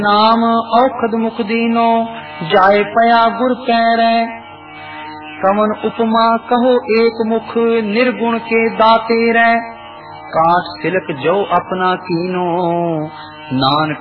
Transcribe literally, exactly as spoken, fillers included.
नाम औखद मुख दीनो जाय पया गुर पैरै। कमन उपमा कहो एक मुख निर्गुण के दाते रै। काट सिलक जो अपना कीनो नानक